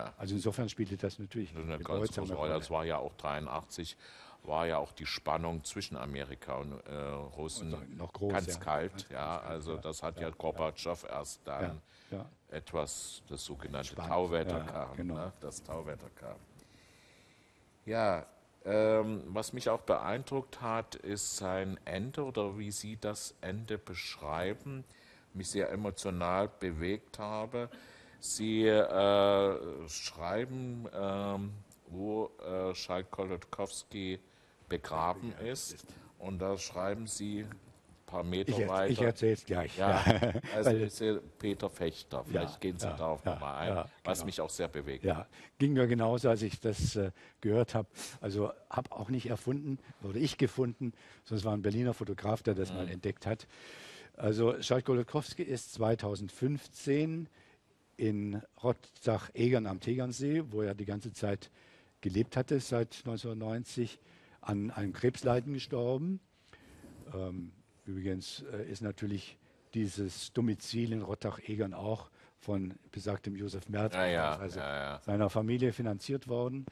ja. Also insofern spielte das natürlich eine ganz große Rolle. Das war ja auch 83, war ja auch die Spannung zwischen Amerika und Russen noch groß, ganz kalt. Ganz Also kalt, das hat ja Gorbatschow erst dann etwas, das sogenannte Tauwetter kam. Genau. Ne? Das Tauwetter kam. Ja, was mich auch beeindruckt hat, ist sein Ende oder wie Sie das Ende beschreiben, mich sehr emotional bewegt habe. Sie schreiben, wo Tschaikowski begraben ist, und da schreiben Sie ein paar Meter weiter. Ich erzähle es gleich. Ja, also ist Peter Fechter. Vielleicht gehen Sie darauf nochmal ein, was mich auch sehr bewegt. Ja, ging mir genauso, als ich das gehört habe. Also habe auch nicht erfunden, wurde ich gefunden, sondern es war ein Berliner Fotograf, der das mal entdeckt hat. Also Tschaikowski ist 2015 in Rottach-Egern am Tegernsee, wo er die ganze Zeit gelebt hatte, seit 1990, an einem Krebsleiden gestorben. Übrigens ist natürlich dieses Domizil in Rottach-Egern auch von besagtem Josef Merz, seiner Familie finanziert worden.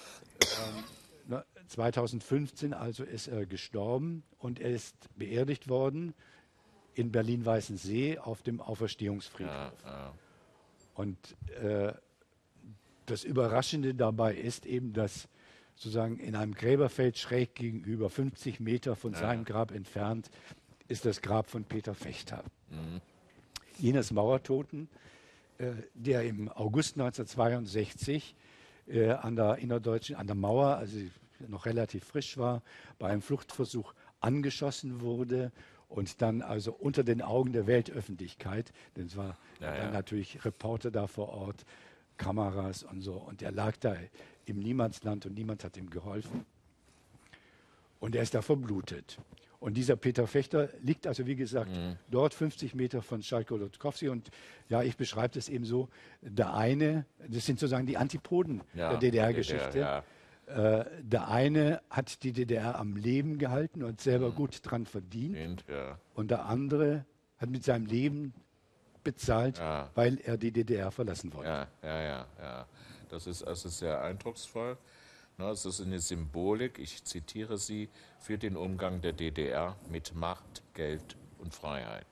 2015 also ist er gestorben und er ist beerdigt worden in Berlin-Weißensee auf dem Auferstehungsfriedhof. Und das Überraschende dabei ist eben, dass sozusagen in einem Gräberfeld schräg gegenüber, 50 Meter von seinem Grab entfernt, ist das Grab von Peter Fechter. Jenes Mauertoten, der im August 1962 an der Mauer, also noch relativ frisch war, bei einem Fluchtversuch angeschossen wurde und dann also unter den Augen der Weltöffentlichkeit, denn es war dann natürlich Reporter da vor Ort, Kameras und so, und er lag da im Niemandsland und niemand hat ihm geholfen. Und er ist da verblutet. Und dieser Peter Fechter liegt also, wie gesagt, dort 50 Meter von Tschaikowski. Und ja, ich beschreibe das eben so, der eine, das sind sozusagen die Antipoden der DDR-Geschichte. Der eine hat die DDR am Leben gehalten und selber gut dran verdient. Und der andere hat mit seinem Leben bezahlt, weil er die DDR verlassen wollte. Das ist also sehr eindrucksvoll. Es ist eine Symbolik, ich zitiere Sie, für den Umgang der DDR mit Macht, Geld und Freiheit.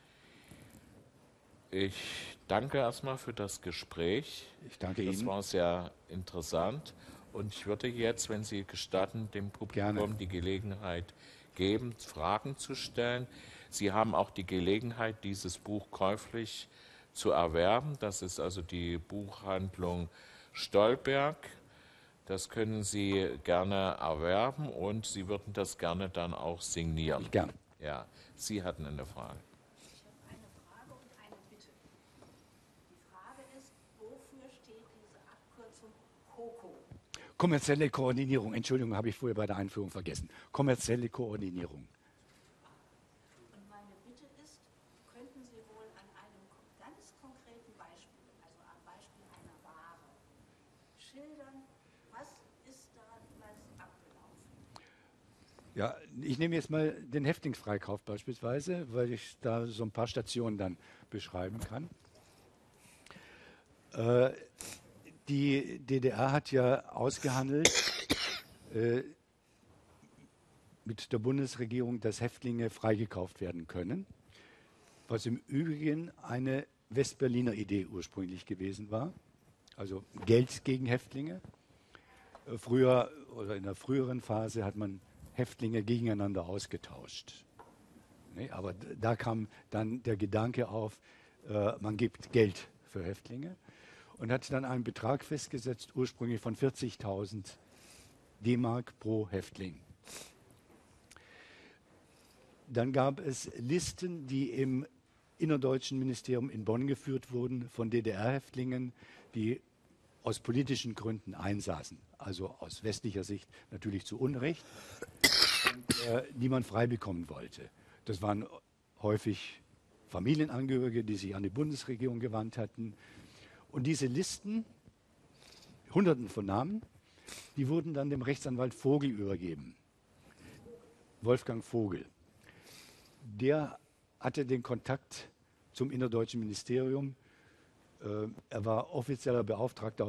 Ich danke erstmal für das Gespräch. Ich danke Ihnen. Das war sehr interessant. Und ich würde jetzt, wenn Sie gestatten, dem Publikum die Gelegenheit geben, Fragen zu stellen. Sie haben auch die Gelegenheit, dieses Buch käuflich zu erwerben. Das ist also die Buchhandlung Stolberg. Das können Sie gerne erwerben und Sie würden das gerne dann auch signieren. Gerne. Ja, Sie hatten eine Frage. Ich habe eine Frage und eine Bitte. Die Frage ist, wofür steht diese Abkürzung COCO? Kommerzielle Koordinierung. Entschuldigung, habe ich vorher bei der Einführung vergessen. Kommerzielle Koordinierung. Und meine Bitte ist, könnten Sie wohl an einem ganz konkreten Beispiel, also am Beispiel einer Ware, schildern, was ist da jeweils abgelaufen? Ja, ich nehme jetzt mal den Häftlingsfreikauf beispielsweise, weil ich da so ein paar Stationen dann beschreiben kann. Die DDR hat ja ausgehandelt mit der Bundesregierung, dass Häftlinge freigekauft werden können, was im Übrigen eine Westberliner Idee ursprünglich gewesen war, also Geld gegen Häftlinge. Früher oder in der früheren Phase hat man Häftlinge gegeneinander ausgetauscht. Aber da kam dann der Gedanke auf, man gibt Geld für Häftlinge und hat dann einen Betrag festgesetzt, ursprünglich von 40.000 D-Mark pro Häftling. Dann gab es Listen, die im innerdeutschen Ministerium in Bonn geführt wurden von DDR-Häftlingen, die aus politischen Gründen einsaßen, also aus westlicher Sicht natürlich zu Unrecht, und die man frei bekommen wollte. Das waren häufig Familienangehörige, die sich an die Bundesregierung gewandt hatten. Und diese Listen, Hunderten von Namen, die wurden dann dem Rechtsanwalt Vogel übergeben. Wolfgang Vogel. Der hatte den Kontakt zum innerdeutschen Ministerium. Er war offizieller Beauftragter